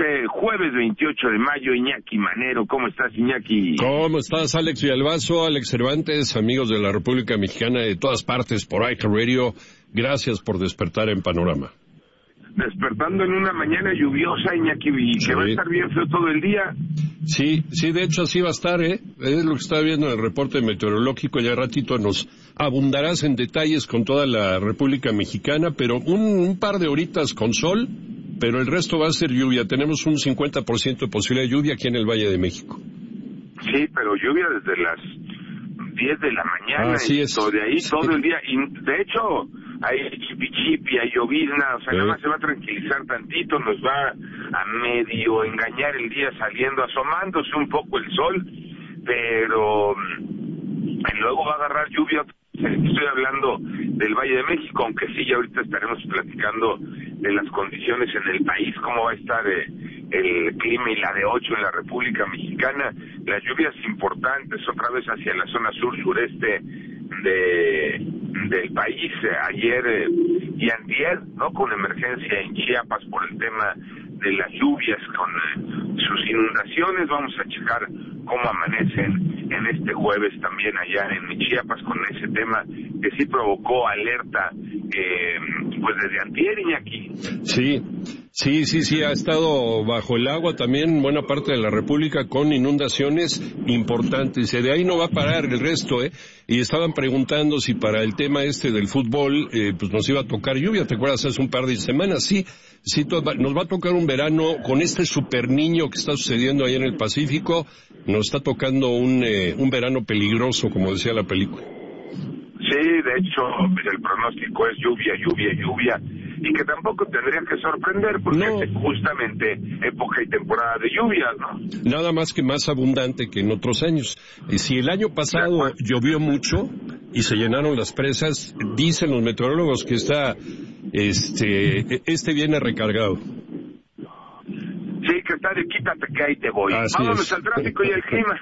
jueves 28 de mayo, Iñaki Manero. ¿Cómo estás, Iñaki? ¿Cómo estás, Alex Villalbazo, Alex Cervantes, amigos de la República Mexicana de todas partes por iHeartRadio? Gracias por despertar en Panorama. Despertando en una mañana lluviosa, Iñaki, y que va a estar bien feo todo el día. Sí, de hecho así va a estar, Es lo que está viendo en el reporte meteorológico. Ya ratito nos abundarás en detalles con toda la República Mexicana, pero un par de horitas con sol, pero el resto va a ser lluvia. Tenemos un 50% de posibilidad de lluvia aquí en el Valle de México. Sí, pero lluvia desde las 10 de la mañana, de ahí todo el día. Y de hecho, hay chipi, hay llovizna, o sea, nada más se va a tranquilizar tantito, nos va a medio engañar el día saliendo, asomándose un poco el sol, pero luego va a agarrar lluvia. Estoy hablando del Valle de México, aunque sí, ya ahorita estaremos platicando de las condiciones en el país, cómo va a estar el clima y la de 8 en la República Mexicana. Las lluvias importantes otra vez hacia la zona sur-sureste del país, ayer y antier, ¿no? Con emergencia en Chiapas por el tema de las lluvias, con sus inundaciones. Vamos a checar cómo amanecen en este jueves también allá en Chiapas con ese tema que sí provocó alerta pues desde antier, Iñaki. Sí, ha estado bajo el agua también buena parte de la República con inundaciones importantes. De ahí no va a parar el resto, Y estaban preguntando si para el tema del fútbol pues nos iba a tocar lluvia. ¿Te acuerdas hace un par de semanas? Sí, nos va a tocar un verano con este super niño que está sucediendo ahí en el Pacífico. Nos está tocando un verano peligroso, como decía la película. Sí, de hecho, el pronóstico es lluvia, y que tampoco tendría que sorprender, porque es justamente época y temporada de lluvias, ¿no? Nada más que más abundante que en otros años. Si el año pasado llovió mucho y se llenaron las presas, dicen los meteorólogos que viene recargado. Sí, que está de quítate que ahí te voy. Vámonos al tráfico y el clima.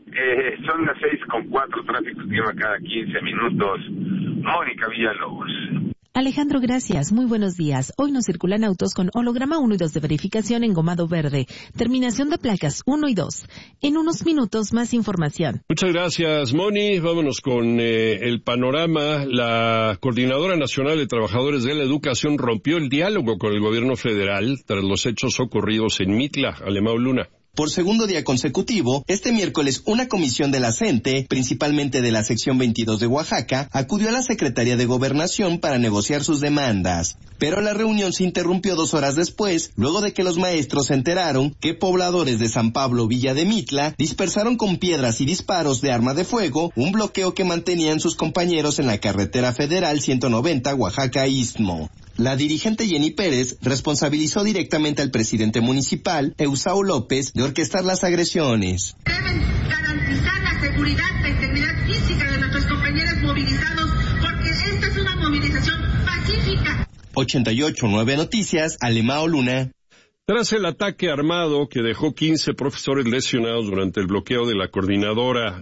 Son las 6:04, tráfico y clima cada 15 minutos. Mónica Villalobos. Alejandro, gracias. Muy buenos días. Hoy nos circulan autos con holograma 1 y 2 de verificación engomado verde. Terminación de placas 1 y 2. En unos minutos, más información. Muchas gracias, Moni. Vámonos con el panorama. La Coordinadora Nacional de Trabajadores de la Educación rompió el diálogo con el gobierno federal tras los hechos ocurridos en Mitla, Alemão Luna. Por segundo día consecutivo, este miércoles una comisión de la CENTE, principalmente de la sección 22 de Oaxaca, acudió a la Secretaría de Gobernación para negociar sus demandas. Pero la reunión se interrumpió 2 horas después, luego de que los maestros se enteraron que pobladores de San Pablo Villa de Mitla dispersaron con piedras y disparos de arma de fuego un bloqueo que mantenían sus compañeros en la carretera federal 190 Oaxaca-Istmo. La dirigente Jenny Pérez responsabilizó directamente al presidente municipal, Eusao López, de orquestar las agresiones. Deben garantizar la seguridad, la integridad física de nuestros compañeros movilizados, porque esta es una movilización pacífica. 88.9 Noticias, Alemão Luna. Tras el ataque armado que dejó 15 profesores lesionados durante el bloqueo de la coordinadora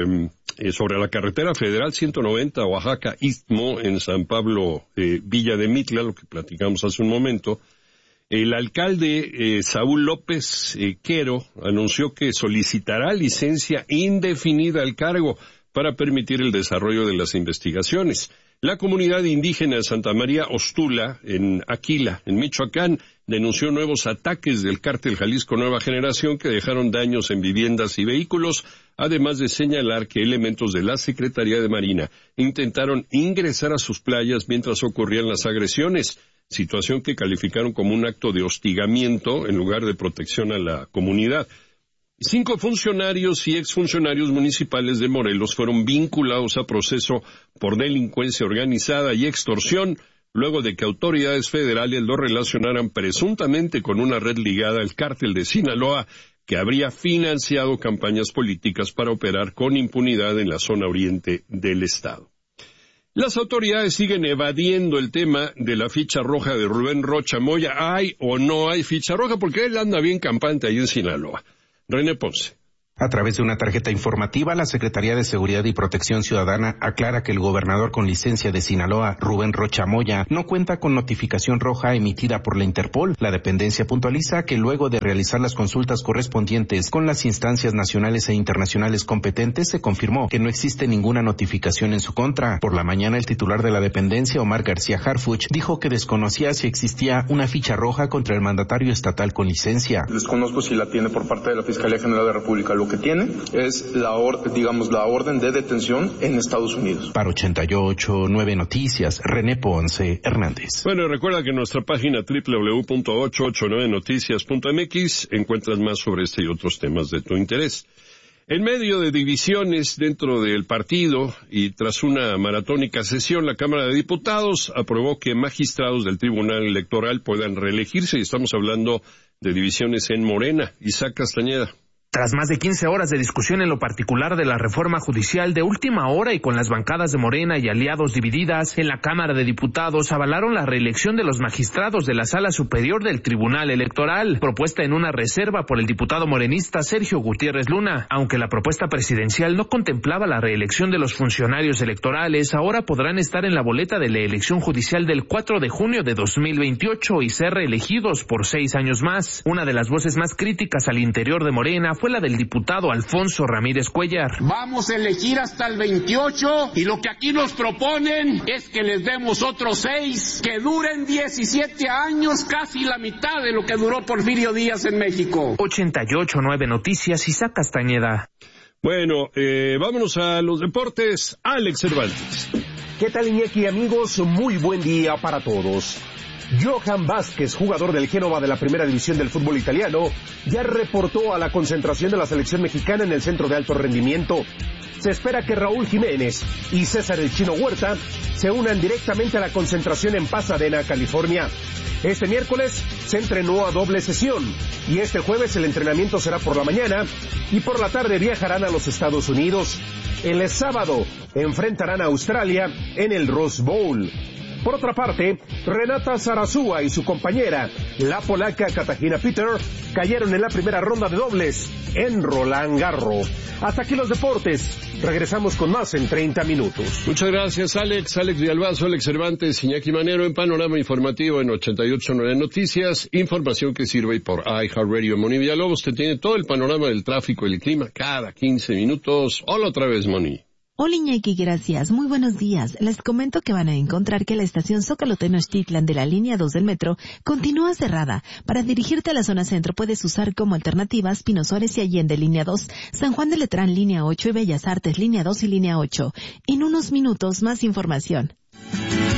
sobre la carretera federal 190 Oaxaca-Istmo en San Pablo Villa de Mitla, lo que platicamos hace un momento, el alcalde Saúl López Quero anunció que solicitará licencia indefinida al cargo para permitir el desarrollo de las investigaciones. La comunidad indígena de Santa María Ostula, en Aquila, en Michoacán, denunció nuevos ataques del cártel Jalisco Nueva Generación que dejaron daños en viviendas y vehículos, además de señalar que elementos de la Secretaría de Marina intentaron ingresar a sus playas mientras ocurrían las agresiones, situación que calificaron como un acto de hostigamiento en lugar de protección a la comunidad. 5 funcionarios y exfuncionarios municipales de Morelos fueron vinculados a proceso por delincuencia organizada y extorsión, luego de que autoridades federales lo relacionaran presuntamente con una red ligada al cártel de Sinaloa, que habría financiado campañas políticas para operar con impunidad en la zona oriente del estado. Las autoridades siguen evadiendo el tema de la ficha roja de Rubén Rocha Moya. ¿Hay o no hay ficha roja? Porque él anda bien campante ahí en Sinaloa. René Ponce. A través de una tarjeta informativa, la Secretaría de Seguridad y Protección Ciudadana aclara que el gobernador con licencia de Sinaloa, Rubén Rocha Moya, no cuenta con notificación roja emitida por la Interpol. La dependencia puntualiza que luego de realizar las consultas correspondientes con las instancias nacionales e internacionales competentes, se confirmó que no existe ninguna notificación en su contra. Por la mañana, el titular de la dependencia, Omar García Harfuch, dijo que desconocía si existía una ficha roja contra el mandatario estatal con licencia. Desconozco si la tiene por parte de la Fiscalía General de la República. Lo que tiene es la orden de detención en Estados Unidos. Para 88.9 Noticias, René Ponce Hernández. Bueno, recuerda que en nuestra página www.889noticias.mx encuentras más sobre este y otros temas de tu interés. En medio de divisiones dentro del partido y tras una maratónica sesión, la Cámara de Diputados aprobó que magistrados del Tribunal Electoral puedan reelegirse, y estamos hablando de divisiones en Morena. Isaac Castañeda. Tras más de 15 horas de discusión en lo particular de la reforma judicial de última hora y con las bancadas de Morena y aliados divididas, en la Cámara de Diputados avalaron la reelección de los magistrados de la Sala Superior del Tribunal Electoral, propuesta en una reserva por el diputado morenista Sergio Gutiérrez Luna. Aunque la propuesta presidencial no contemplaba la reelección de los funcionarios electorales, ahora podrán estar en la boleta de la elección judicial del 4 de junio de 2028 y ser reelegidos por 6 años más. Una de las voces más críticas al interior de Morena fue la del diputado Alfonso Ramírez Cuellar. Vamos a elegir hasta el 28 y lo que aquí nos proponen es que les demos otros 6, que duren 17 años, casi la mitad de lo que duró Porfirio Díaz en México. 88.9 Noticias, Isaac Castañeda. Bueno, vámonos a los deportes. Alex Cervantes. ¿Qué tal, Iñaki, amigos? Muy buen día para todos. Johan Vázquez, jugador del Génova de la primera división del fútbol italiano, ya reportó a la concentración de la selección mexicana en el centro de alto rendimiento. Se espera que Raúl Jiménez y César el Chino Huerta se unan directamente a la concentración en Pasadena, California. Este miércoles se entrenó a doble sesión y este jueves el entrenamiento será por la mañana y por la tarde viajarán a los Estados Unidos. El sábado enfrentarán a Australia en el Rose Bowl. Por otra parte, Renata Zarazúa y su compañera, la polaca Katarzyna Peter, cayeron en la primera ronda de dobles en Roland Garros. Hasta aquí los deportes. Regresamos con más en 30 minutos. Muchas gracias, Alex. Alex Villalbazo, Alex Cervantes, Iñaki Manero en Panorama Informativo en 88.9 Noticias. Información que sirve por iHeartRadio. Moni Villalobos te tiene todo el panorama del tráfico y el clima cada 15 minutos. Hola otra vez, Moni. Hola, Iñaki, gracias. Muy buenos días. Les comento que van a encontrar que la estación Zócalo Tenochtitlan de la línea 2 del metro continúa cerrada. Para dirigirte a la zona centro puedes usar como alternativas Pino Suárez y Allende línea 2, San Juan de Letrán línea 8 y Bellas Artes línea 2 y línea 8. En unos minutos más información.